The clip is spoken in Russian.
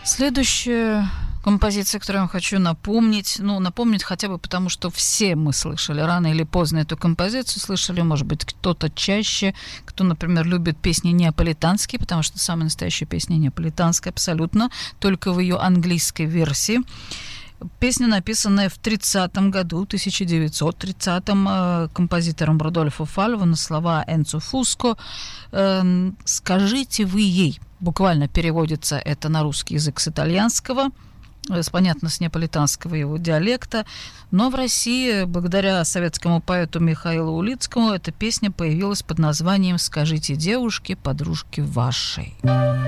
Следующая композиция, которую я хочу напомнить, напомнить хотя бы потому, что все мы слышали рано или поздно эту композицию, слышали, может быть, кто-то чаще, кто, например, любит песни неаполитанские, потому что самая настоящая песня неаполитанская абсолютно, только в ее английской версии. Песня, написанная в 1930-м композитором Родольфо Фальво на слова Энцо Фуско. «Скажите вы ей». Буквально переводится это на русский язык с итальянского, понятно, с неаполитанского его диалекта. Но в России, благодаря советскому поэту Михаилу Улицкому, эта песня появилась под названием «Скажите девушке, подружке вашей».